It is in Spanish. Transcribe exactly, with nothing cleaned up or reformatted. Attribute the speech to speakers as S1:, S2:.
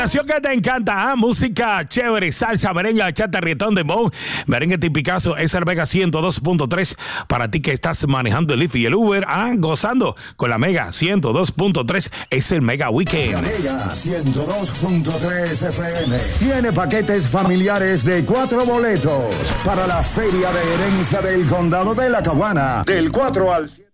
S1: Canción que te encanta, ¿ah? Música chévere, salsa, merengue, bachata, reggaetón, dembow, merengue tipicazo, es el Mega ciento dos punto tres para ti que estás manejando el Lyft y el Uber, ah, gozando con la Mega ciento dos punto tres, es el Mega Weekend.
S2: La Mega ciento dos punto tres F M tiene paquetes familiares de cuatro boletos para la Feria de Herencia del Condado de La Caguana, del cuatro al siete.